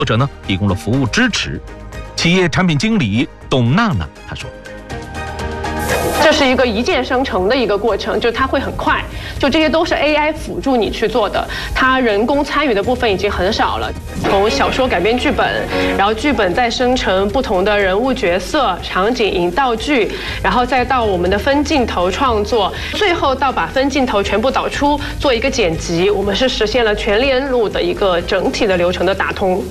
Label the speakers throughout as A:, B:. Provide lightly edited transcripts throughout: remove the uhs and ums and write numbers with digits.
A: 或者呢提供了服务支持。企业产品经理董娜娜她说，
B: 这是一个一键生成的一个过程，就它会很快，就这些都是 AI 辅助你去做的，它人工参与的部分已经很少了。从小说改编剧本，然后剧本再生成不同的人物角色、场景、引道具，然后再到我们的分镜头创作，最后到把分镜头全部导出，做一个剪辑，我们是实现了全链路的一个整体的流程的打通。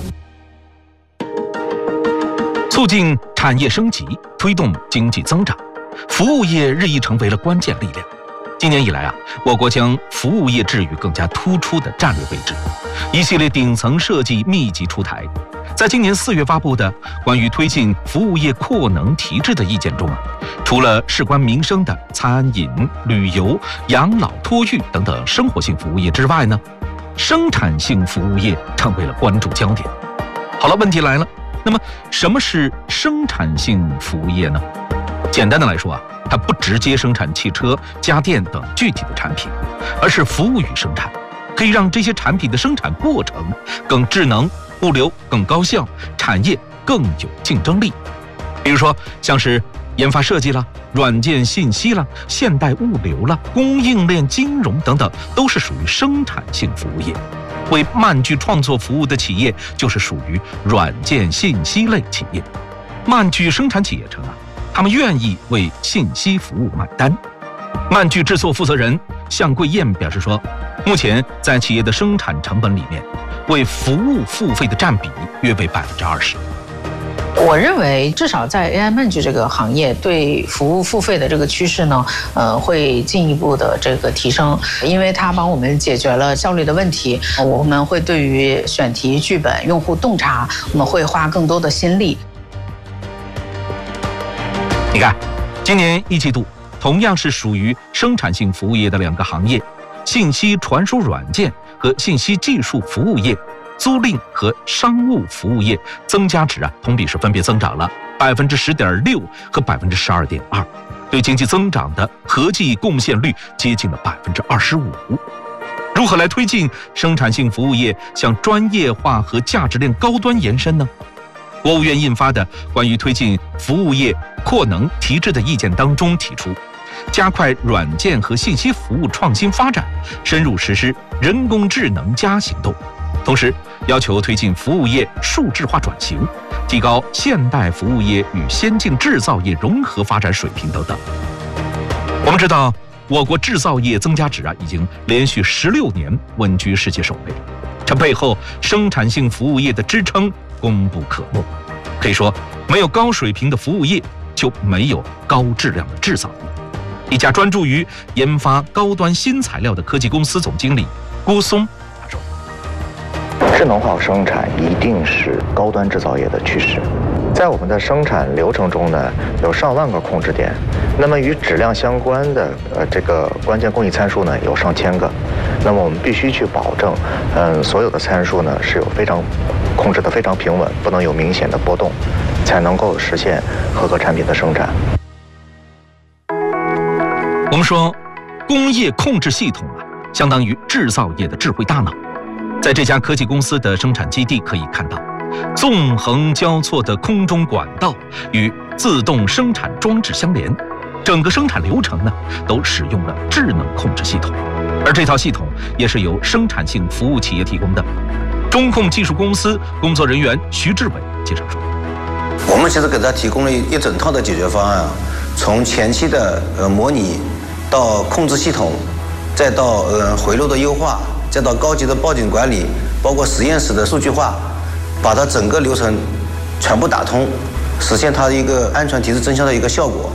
A: 促进产业升级，推动经济增长，服务业日益成为了关键力量。今年以来我国将服务业置于更加突出的战略位置，一系列顶层设计密集出台。在今年4月发布的关于推进服务业扩能提质的意见中除了事关民生的餐饮、旅游、养老、托育等等生活性服务业之外呢，生产性服务业成为了关注焦点。好了，问题来了，那么什么是生产性服务业呢？简单的来说它不直接生产汽车、家电等具体的产品，而是服务于生产，可以让这些产品的生产过程更智能，物流更高效，产业更有竞争力。比如说像是研发设计啦、软件信息啦、现代物流啦、供应链金融等等，都是属于生产性服务业。为漫剧创作服务的企业就是属于软件信息类企业。漫剧生产企业称他们愿意为信息服务买单。漫剧制作负责人向桂燕表示说，目前在企业的生产成本里面，为服务付费的占比约为20%。
C: 我认为至少在 AI 漫剧这个行业，对服务付费的这个趋势呢，会进一步的这个提升，因为它帮我们解决了效率的问题。我们会对于选题、剧本、用户洞察，我们会花更多的心力。
A: 你看，今年1季度同样是属于生产性服务业的2个行业，信息传输软件和信息技术服务业、租赁和商务服务业增加值同比是分别增长了10.6%和12.2%，对经济增长的合计贡献率接近了25%。如何来推进生产性服务业向专业化和价值链高端延伸呢？国务院印发的关于推进服务业扩能提质的意见当中提出，加快软件和信息服务创新发展，深入实施人工智能+行动，同时要求推进服务业数字化转型，提高现代服务业与先进制造业融合发展水平等等。我们知道，我国制造业增加值已经连续16年稳居世界首位，这背后生产性服务业的支撑功不可没。可以说，没有高水平的服务业，就没有高质量的制造业。一家专注于研发高端新材料的科技公司总经理郭松他说，
D: 智能化生产一定是高端制造业的趋势。在我们的生产流程中呢，有上万个控制点，那么与质量相关的这个关键工艺参数呢有上千个，那么我们必须去保证，所有的参数呢是有控制的非常平稳，不能有明显的波动，才能够实现合格产品的生产。
A: 我们说，工业控制系统相当于制造业的智慧大脑。在这家科技公司的生产基地可以看到，纵横交错的空中管道与自动生产装置相连，整个生产流程呢都使用了智能控制系统，而这套系统也是由生产性服务企业提供的。中控技术公司工作人员徐志伟介绍说，
E: 我们其实给他提供了一整套的解决方案，从前期的模拟到控制系统，再到回路的优化，再到高级的报警管理，包括实验室的数据化，把它整个流程全部打通，实现它的一个安全提质增效的一个效果。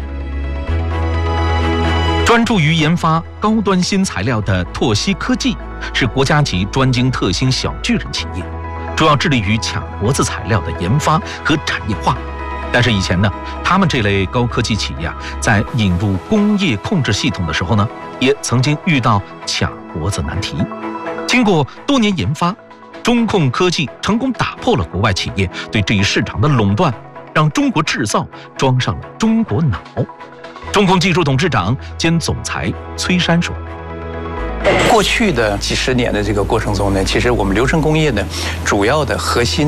A: 专注于研发高端新材料的拓曦科技是国家级专精特新小巨人企业，主要致力于卡脖子材料的研发和产业化。但是以前呢，他们这类高科技企业在引入工业控制系统的时候呢，也曾经遇到卡脖子难题。经过多年研发，中控科技成功打破了国外企业对这一市场的垄断，让中国制造装上了中国脑。中控技术董事长兼总裁崔山说，
F: 过去的几十年的这个过程中呢，其实我们流程工业呢，主要的核心